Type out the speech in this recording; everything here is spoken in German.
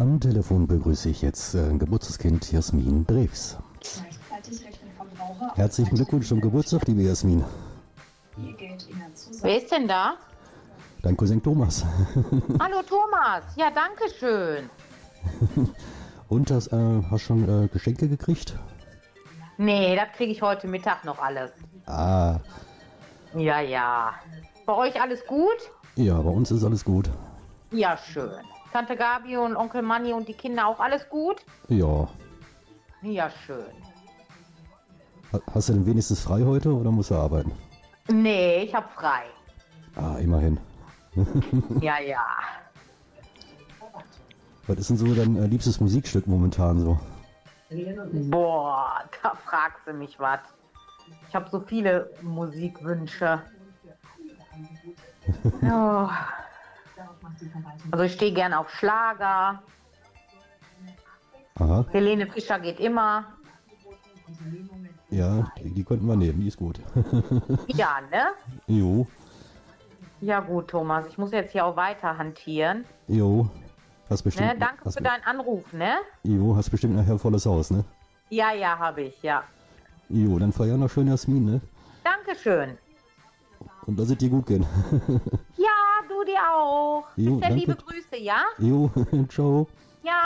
Am Telefon begrüße ich jetzt Geburtstagskind Jasmin Drews. Herzlichen Glückwunsch zum Geburtstag, liebe Jasmin. Wer ist denn da? Dein Cousin Thomas. Hallo Thomas, ja danke schön. Und hast schon Geschenke gekriegt? Nee, das kriege ich heute Mittag noch alles. Ah, Ja. Bei euch alles gut? ja, bei uns ist alles gut. Ja, schön. Tante Gabi und Onkel Manni und die Kinder auch alles gut? Ja. Ja, schön. Hast du denn wenigstens frei heute oder musst du arbeiten? Nee, ich hab frei. Ah, immerhin. Ja. Was ist denn so dein liebstes Musikstück momentan so? Boah, da fragst du mich was. Ich habe so viele Musikwünsche. Ja. Also ich stehe gern auf Schlager. Aha, Helene Fischer geht immer. ja, die könnten wir nehmen, die ist gut. Ja, ne? Jo, Ja gut, Thomas, ich muss jetzt hier auch weiter hantieren. jo. Hast bestimmt, Ne? Danke für deinen Anruf, ne? Jo, hast bestimmt nachher volles Haus, ne? Ja, habe ich, ja. Jo, dann feier noch schön Jasmin, ne? Dankeschön. Und lass es dir gut gehen. Ja, du dir auch. Jo, Bis dann, danke. liebe Grüße, ja? Jo, ciao.